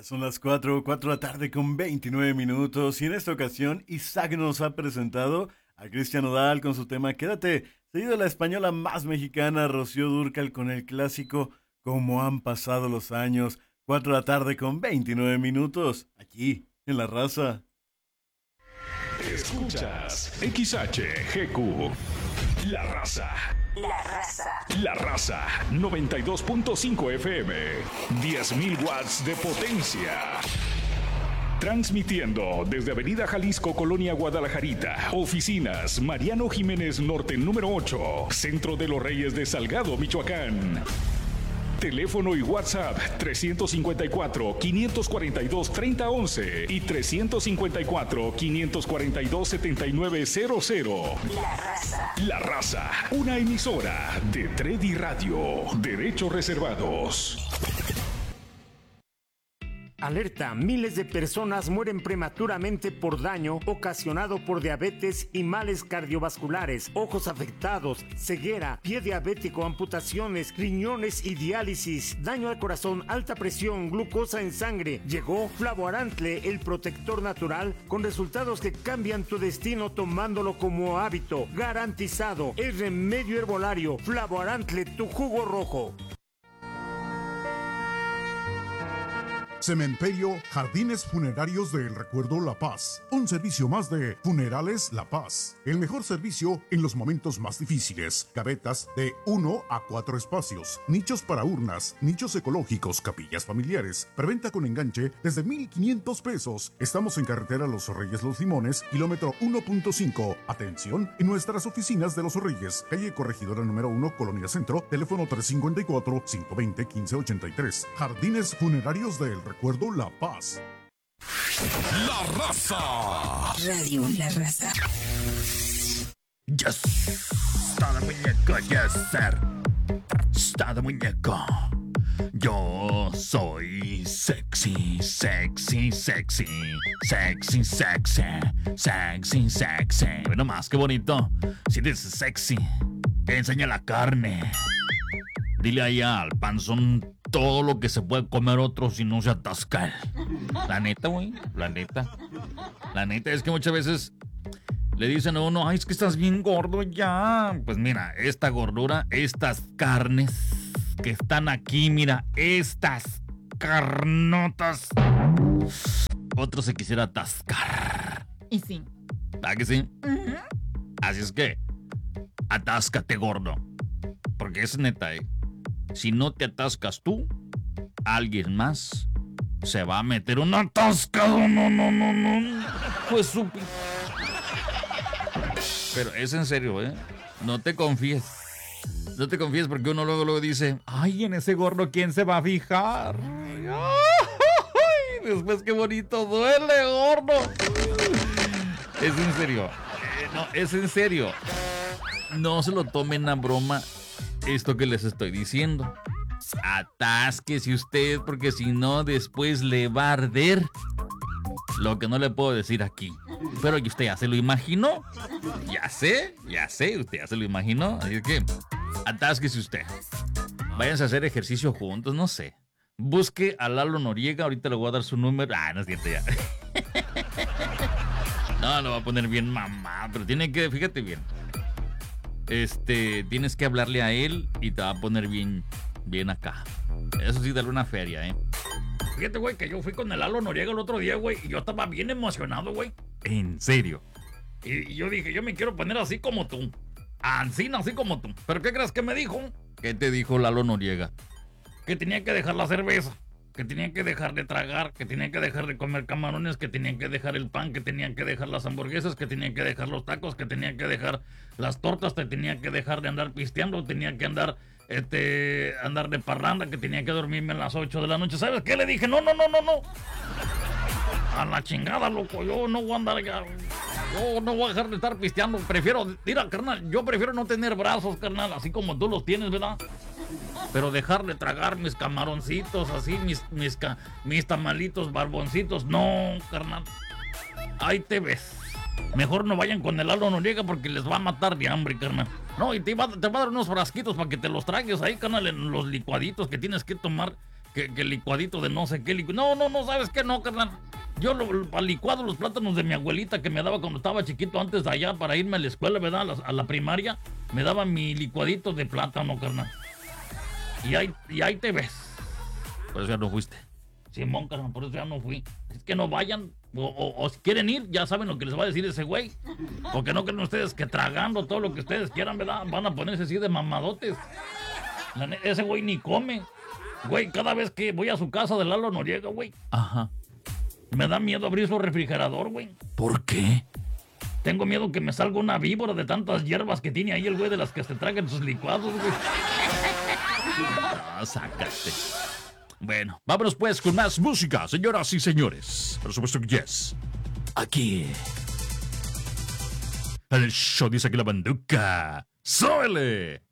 Son las 4 de la tarde con 29 minutos y en esta ocasión Isaac nos ha presentado a Cristian Nodal con su tema Quédate, seguido de la española más mexicana Rocío Dúrcal con el clásico Cómo han pasado los años. 4 de la tarde con 29 minutos, aquí en La Raza. Escuchas XHGQ, La Raza. La Raza. La Raza, 92.5 FM, 10.000 watts de potencia. Transmitiendo desde Avenida Jalisco, Colonia Guadalajarita. Oficinas, Mariano Jiménez Norte, número 8. Centro de los Reyes de Salgado, Michoacán. Teléfono y WhatsApp 354-542-3011 y 354-542-7900. La Raza. La Raza, una emisora de Tredi Radio. Derechos reservados. Alerta, miles de personas mueren prematuramente por daño ocasionado por diabetes y males cardiovasculares, ojos afectados, ceguera, pie diabético, amputaciones, riñones y diálisis, daño al corazón, alta presión, glucosa en sangre. Llegó Flavoarantle, el protector natural, con resultados que cambian tu destino tomándolo como hábito. Garantizado, el remedio herbolario, Flavoarantle, tu jugo rojo. Cementerio Jardines Funerarios del Recuerdo La Paz. Un servicio más de Funerales La Paz. El mejor servicio en los momentos más difíciles. Cabetas de 1 a 4 espacios. Nichos para urnas. Nichos ecológicos. Capillas familiares. Preventa con enganche desde 1,500 pesos. Estamos en carretera Los Reyes Los Limones, kilómetro 1.5. Atención en nuestras oficinas de Los Reyes. Calle Corregidora número 1, Colonia Centro. Teléfono 354-520-1583. Jardines Funerarios del Recuerdo La Paz. La Raza. Radio La Raza. Yes. Está de muñeco, yes, sir. Está de muñeco. Yo soy sexy, sexy, sexy, sexy, sexy, sexy, sexy. Bueno, más que bonito. Si eres sexy, enseña la carne. Dile ahí al panzón todo lo que se puede comer otro si no se atasca él. La neta, güey, la neta. La neta es que muchas veces le dicen a uno, ay, es que estás bien gordo ya. Pues mira, esta gordura, estas carnes que están aquí, mira, estas carnotas. Otro se quisiera atascar. Y sí. ¿Verdad que sí? Uh-huh. Así es que, atáscate, gordo. Porque es neta, si no te atascas tú, alguien más se va a meter un atascado. No. Pues supi. Pero es en serio, No te confíes. No te confíes porque uno luego dice, ay, en ese gordo, ¿quién se va a fijar? Ay, después qué bonito duele, gordo. Es en serio. No, es en serio. No se lo tomen a broma esto que les estoy diciendo. Atásquese usted, porque si no, después le va a arder. Lo que no le puedo decir aquí. Pero usted ya se lo imaginó. Ya sé, usted ya se lo imaginó. Así que, atásquese usted. Váyanse a hacer ejercicio juntos, no sé. Busque a Lalo Noriega, ahorita le voy a dar su número. No es cierto ya. No, lo va a poner bien mamá, pero tiene que, fíjate bien. Tienes que hablarle a él y te va a poner bien acá. Eso sí, dale una feria, Fíjate, güey, que yo fui con el Lalo Noriega el otro día, güey, y yo estaba bien emocionado, güey. ¿En serio? Y yo dije, yo me quiero poner así como tú. Así como tú. ¿Pero qué crees que me dijo? ¿Qué te dijo Lalo Noriega? Que tenía que dejar la cerveza, que tenía que dejar de tragar, que tenía que dejar de comer camarones, que tenían que dejar el pan, que tenían que dejar las hamburguesas, que tenían que dejar los tacos, que tenían que dejar las tortas, que tenían que dejar de andar pisteando, tenían que andar de parranda, que tenía que dormirme a las 8 de la noche. ¿Sabes qué? Le dije, no. A la chingada, loco, yo no voy a andar ya. Yo no voy a dejar de estar pisteando. Mira, carnal, yo prefiero no tener brazos, carnal, así como tú los tienes, ¿verdad? Pero dejar de tragar mis camaroncitos, así, mis tamalitos, barboncitos, no, carnal. Ahí te ves. Mejor no vayan con el Lalo Noriega porque les va a matar de hambre, carnal. No, y te va a dar unos frasquitos para que te los tragues ahí, carnal, en los licuaditos que tienes que tomar que licuadito de no sé qué licuado. No, ¿sabes qué? No, carnal. Yo al licuado los plátanos de mi abuelita que me daba cuando estaba chiquito antes de allá para irme a la escuela, ¿verdad? A la primaria, me daba mi licuadito de plátano, carnal. Y ahí te ves. Por eso ya no fuiste. Simón, carnal, por eso ya no fui. Es que no vayan, o si quieren ir, ya saben lo que les va a decir ese güey. Porque no creen ustedes que tragando todo lo que ustedes quieran, ¿verdad? Van a ponerse así de mamadotes. Ese güey ni come. Güey, cada vez que voy a su casa de Lalo Noriega, güey. Ajá. Me da miedo abrir su refrigerador, güey. ¿Por qué? Tengo miedo que me salga una víbora de tantas hierbas que tiene ahí el güey de las que se tragan sus licuados, güey. No, sácate. Bueno, vámonos pues con más música, señoras y señores. Por supuesto que yes. Aquí. El show dice que la banduca. ¡Súbele!